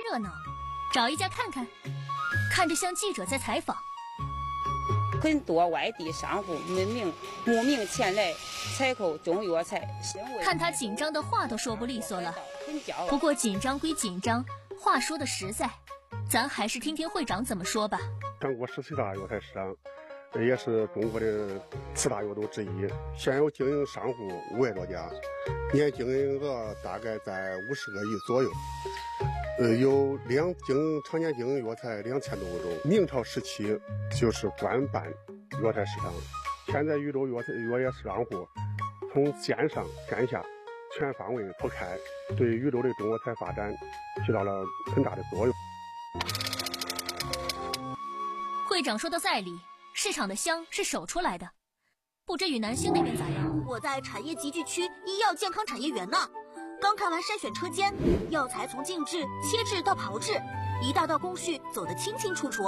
热闹，找一家看看，看着像记者在采访。 很多外地商户慕名前来采购中药材， 看他紧张的话都说不利索了。不过紧张归紧张，话说的实在，咱还是听听会长怎么说吧。 全国17大药材市场，也是中国的4大药都之一。现有经营商户500多家，年经营额大概在50个亿左右。有常年经营药材2000多种。明朝时期就是官办药材市场，现在禹州药业商户从线上线下全方位铺开，对禹州的中药材发展起到了很大的作用。 会长说的在理，市场的香是手出来的。不知与南星那边咋样？ 我在产业集聚区医药健康产业园呢，刚看完筛选车间，药材从静置、切制到炮制，一道道工序走得清清楚楚。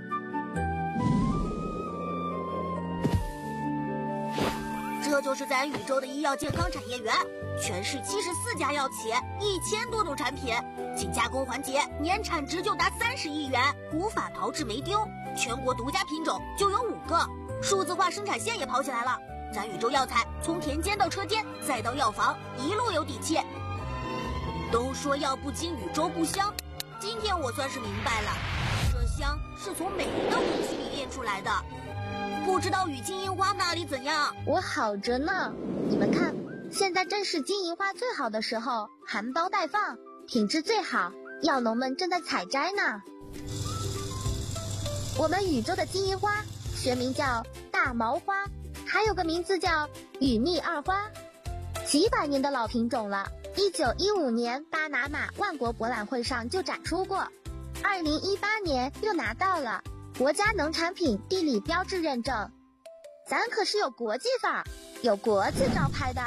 这就是咱禹州的医药健康产业园，全市74家药企，1000多种产品，仅加工环节年产值就达30亿元，无法炮制没丢。全国独家品种就有5个，数字化生产线也跑起来了。咱禹州药材从田间到车间再到药房，一路有底气。都说药不精，禹州不香，今天我算是明白了，这香是从每一道工序里炼出来的。不知道与金银花那里怎样？ 我好着呢，你们看，现在正是金银花最好的时候，含苞待放，品质最好，药农们正在采摘呢。我们禹州的金银花学名叫大毛花，还有个名字叫禹蜜二花，几百年的老品种了。1915年巴拿马万国博览会上就展出过，2018年又拿到了国家农产品地理标志认证，咱可是有国际范儿，有国际招牌的。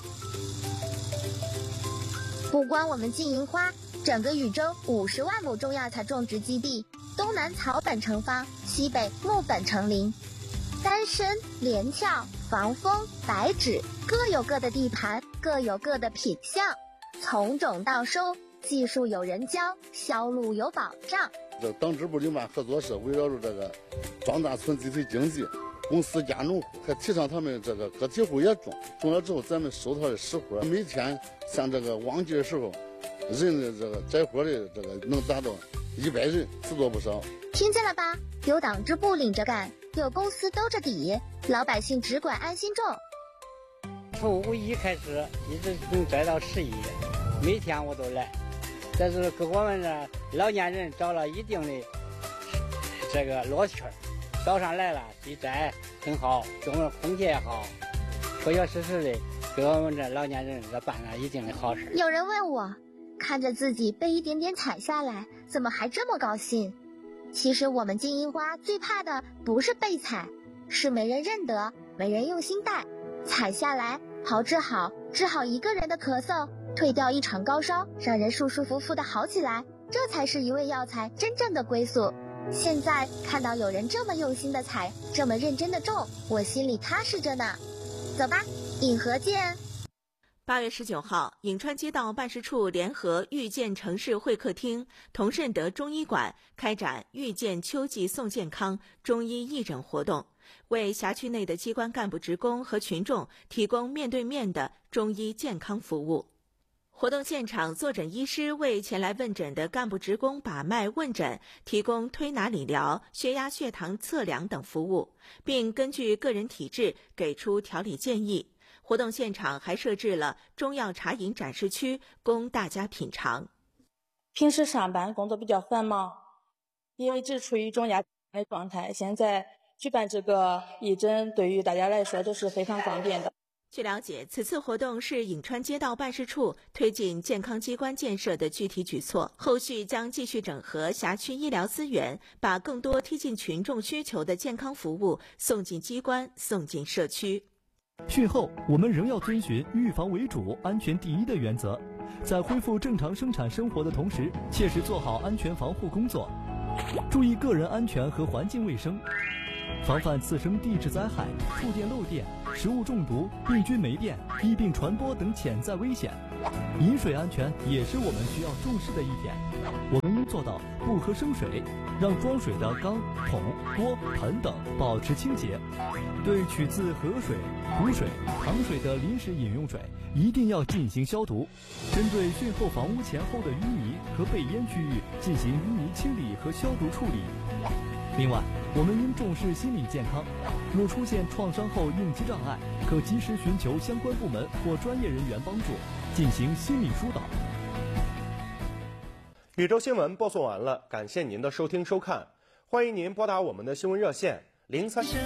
不光我们金银花，整个禹州50万亩中药材种植基地，东南草本成方，西北木本成林，丹参、连翘、防风、白芷各有各的地盘，各有各的品相，从种到收，技术有人教，销路有保障。 这党支部领办合作社围绕着这个壮大村集体经济，供私家农户，还提倡他们这个个体户也种了之后，咱们收他的实货，每天像这个旺季的时候，人的这个摘活的这个能达到100人，只多不少。 听见了吧？有党支部领着干，有公司兜着底，老百姓只管安心种。 从5亿开始，一直能摘到10亿，每天我都来。但是给我们这老年人找了一定的这个乐趣，早上来了一摘很好，给我们空气也好，确确实实的给我们这老年人这办了一定的好事。 有人问我，看着自己被一点点采下来，怎么还这么高兴？其实我们金银花最怕的不是被采，是没人认得，没人用心带。采下来炮制好，治好一个人的咳嗽，退掉一场高烧，让人舒舒服服的好起来，这才是一味药材真正的归宿。现在看到有人这么用心的采，这么认真的种，我心里踏实着呢。走吧，颍河见。 8月19号，颍川街道办事处联合遇见城市会客厅、同顺德中医馆开展遇见秋季送健康中医义诊活动，为辖区内的机关干部职工和群众提供面对面的中医健康服务。活动现场，坐诊医师为前来问诊的干部职工把脉问诊，提供推拿理疗、血压、血糖测量等服务，并根据个人体质给出调理建议。活动现场还设置了中药茶饮展示区，供大家品尝。 平时上班工作比较繁忙，因为一直处于一种压力的状态，现在举办这个义诊对于大家来说都是非常方便的。 据了解，此次活动是颍川街道办事处推进健康机关建设的具体举措，后续将继续整合辖区医疗资源，把更多贴近群众需求的健康服务送进机关，送进社区。 讯后，我们仍要遵循预防为主、安全第一的原则，在恢复正常生产生活的同时，切实做好安全防护工作，注意个人安全和环境卫生，防范次生地质灾害、触电漏电、食物中毒、病菌霉变、疫病传播等潜在危险。 饮水安全也是我们需要重视的一点，我们应做到不喝生水，让装水的缸、桶、锅、盆等保持清洁。对取自河水、湖水、塘水的临时饮用水，一定要进行消毒。针对汛后房屋前后的淤泥和被淹区域进行淤泥清理和消毒处理。另外，我们应重视心理健康，若出现创伤后应激障碍，可及时寻求相关部门或专业人员帮助，进行心理疏导。 宇宙新闻播送完了，感谢您的收听收看，欢迎您拨打我们的新闻热线03。